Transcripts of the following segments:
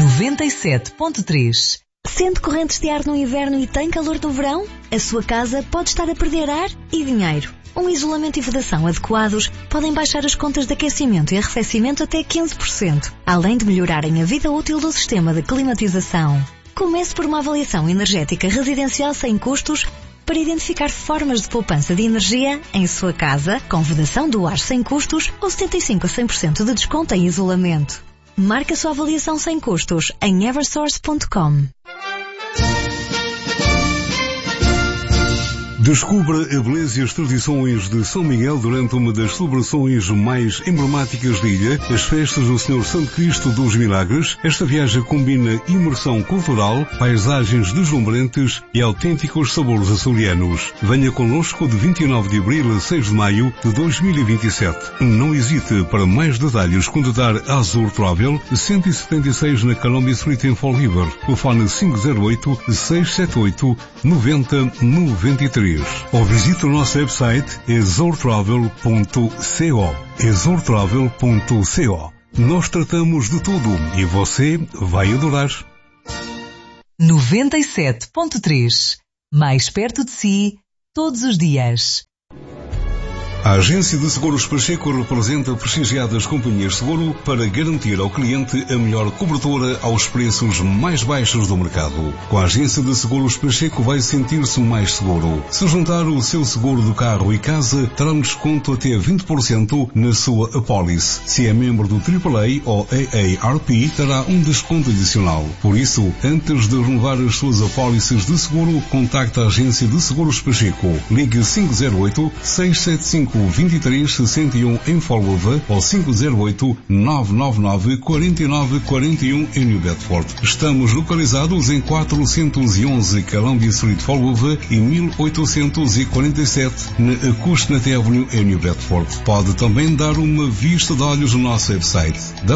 97.3. Sente correntes de ar no inverno e tem calor no verão? A sua casa pode estar a perder ar e dinheiro. Um isolamento e vedação adequados podem baixar as contas de aquecimento e arrefecimento até 15%, além de melhorarem a vida útil do sistema de climatização. Comece por uma avaliação energética residencial sem custos para identificar formas de poupança de energia em sua casa, com vedação do ar sem custos ou 75% a 100% de desconto em isolamento. Marque a sua avaliação sem custos em eversource.com. Descubra a beleza e as tradições de São Miguel durante uma das celebrações mais emblemáticas da ilha, as festas do Senhor Santo Cristo dos Milagres. Esta viagem combina imersão cultural, paisagens deslumbrantes e autênticos sabores açorianos. Venha connosco de 29 de abril a 6 de maio de 2027. Não hesite, para mais detalhes contatar Azur Travel, 176 na Columbia Street em Fall River. Telefone 508-678-9093. Ou visite o nosso website azurtravel.co. azurtravel.co. Nós tratamos de tudo e você vai adorar. 97.3. Mais perto de si, todos os dias. A Agência de Seguros Pacheco representa prestigiadas companhias de seguro para garantir ao cliente a melhor cobertura aos preços mais baixos do mercado. Com a Agência de Seguros Pacheco vai sentir-se mais seguro. Se juntar o seu seguro do carro e casa, terá um desconto até 20% na sua apólice. Se é membro do AAA ou AARP, terá um desconto adicional. Por isso, antes de renovar as suas apólices de seguro, contacte a Agência de Seguros Pacheco. Ligue 508-675-2361 em Folgova ou 508-999-4941 em New Bedford. Estamos localizados em 411 Columbia Street, Folgova e 1847 na Acushnet Avenue em New Bedford. Pode também dar uma vista de olhos no nosso website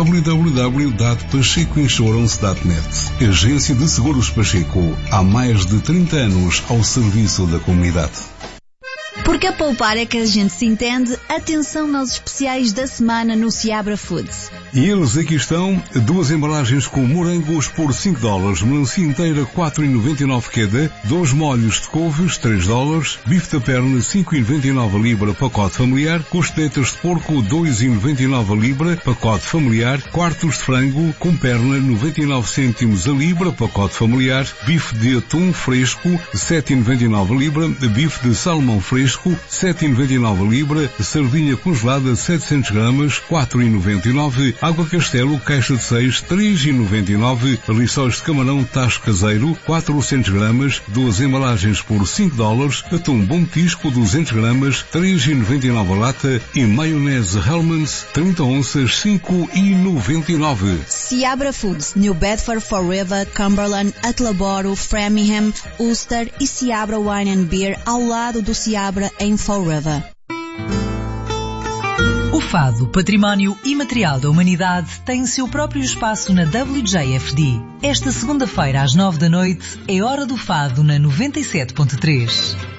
www.pachecoinsurance.net. Agência de Seguros Pacheco. Há mais de 30 anos ao serviço da comunidade. Porque a poupar é que a gente se entende, atenção aos especiais da semana no Seabra Foods. E eles aqui estão, 2 embalagens com morangos por $5, melancia inteira $4,99 cada, 2 molhos de couves $3, bife da perna $5,99 a libra, pacote familiar, costeletas de porco $2,99 a libra, pacote familiar, quartos de frango com perna 99 cêntimos a libra, pacote familiar, bife de atum fresco $7,99 a libra, bife de salmão fresco $7,99 a libra, sardinha congelada 700 gramas $4,99, água Castelo caixa de 6 $3,99, lições de camarão tacho caseiro 400 gramas, 2 embalagens por $5, atum bom tisco 200 gramas $3,99 a lata e maionese Hellmann's 30 onças $5,99. Seabra Foods, New Bedford, Fall River, Cumberland, Attleboro, Framingham, Ulster e Seabra Wine and Beer ao lado do Seabra em Fall River. O Fado, Património Imaterial da Humanidade, tem o seu próprio espaço na WJFD. Esta segunda-feira às 9 da noite é Hora do Fado na 97.3.